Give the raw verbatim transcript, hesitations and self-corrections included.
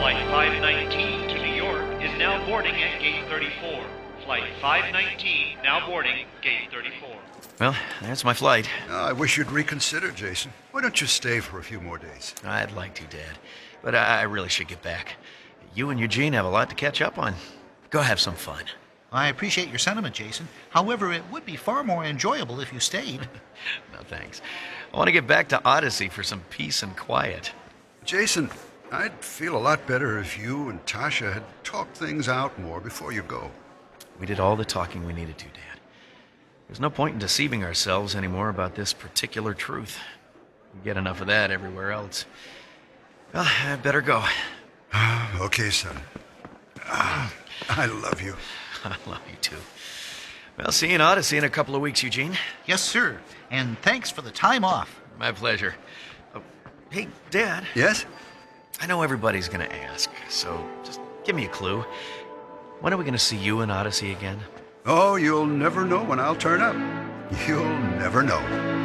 Flight five nineteen to New York is now boarding at Gate thirty-four. Flight five nineteen now boarding Gate thirty-four. Well, that's my flight. Uh, I wish you'd reconsider, Jason. Why don't you stay for a few more days? I'd like to, Dad. But I really should get back. You and Eugene have a lot to catch up on. Go have some fun. I appreciate your sentiment, Jason. However, it would be far more enjoyable if you stayed. No, thanks. I want to get back to Odyssey for some peace and quiet. Jason, I'd feel a lot better if you and Tasha had talked things out more before you go. We did all the talking we needed to, Dad. There's no point in deceiving ourselves anymore about this particular truth. We get enough of that everywhere else. Well, I better go. Okay, son. Ah, I love you. I love you too. Well, see you in Odyssey in a couple of weeks, Eugene. Yes, sir. And thanks for the time off. My pleasure. Oh, hey, Dad. Yes? I know everybody's going to ask, so just give me a clue. When are we going to see you in Odyssey again? Oh, you'll never know when I'll turn up. You'll never know.